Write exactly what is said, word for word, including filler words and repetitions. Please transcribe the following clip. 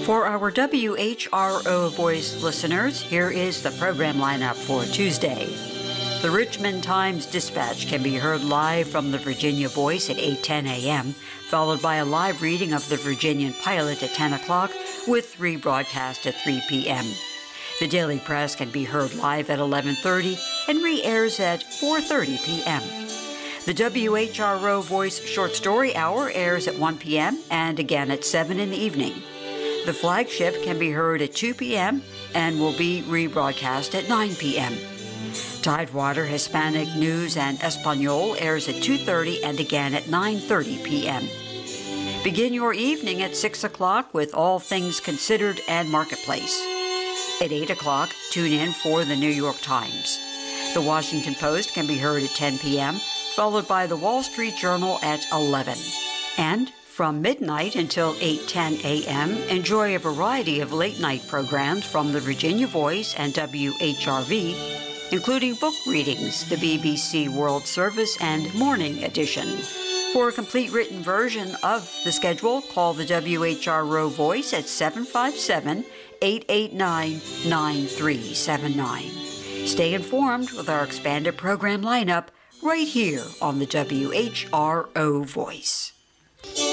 For our W H R O Voice listeners, here is the program lineup for Tuesday. The Richmond Times-Dispatch can be heard live from the Virginia Voice at eight ten a.m., followed by a live reading of the Virginian Pilot at ten o'clock, with rebroadcast at three p.m. The Daily Press can be heard live at eleven thirty and re-airs at four thirty p.m. The W H R O Voice Short Story Hour airs at one p.m. and again at seven in the evening. The Flagship can be heard at two p.m. and will be rebroadcast at nine p.m. Tidewater Hispanic News and Espanol airs at two thirty and again at nine thirty p.m. Begin your evening at six o'clock with All Things Considered and Marketplace. At eight o'clock, tune in for the New York Times. The Washington Post can be heard at ten p.m., followed by the Wall Street Journal at eleven. And from midnight until eight ten a.m., enjoy a variety of late-night programs from the Virginia Voice and W H R V, including book readings, the B B C World Service, and Morning Edition. For a complete written version of the schedule, call the W H R O Voice at seven five seven, eight eight nine, nine three seven nine. Stay informed with our expanded program lineup right here on the W H R O Voice.